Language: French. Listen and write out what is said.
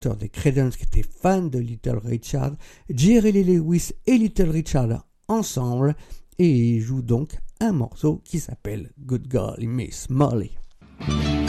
chanteur des Creedence qui était fan de Little Richard, Jerry Lee Lewis et Little Richard ensemble, et il joue donc un morceau qui s'appelle Good Golly Miss Molly.